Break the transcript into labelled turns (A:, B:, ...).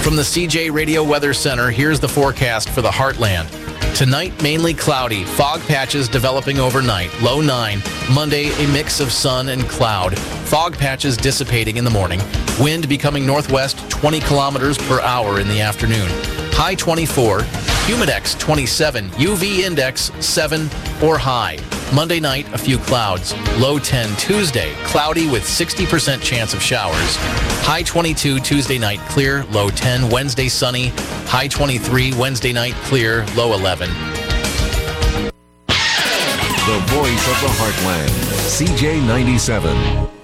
A: From the CJ Radio Weather Center, here's the forecast for the Heartland. Tonight, mainly cloudy. Fog patches developing overnight. Low 9. Monday, a mix of sun and cloud. Fog patches dissipating in the morning. Wind becoming northwest 20 kilometers per hour in the afternoon. High 24. Humidex 27. UV index 7 or high. Monday night, a few clouds. Low 10 Tuesday, cloudy with 60% chance of showers. High 22 Tuesday night, clear. Low 10 Wednesday, sunny. High 23 Wednesday night, clear. Low 11.
B: The voice of the Heartland, CJ 97.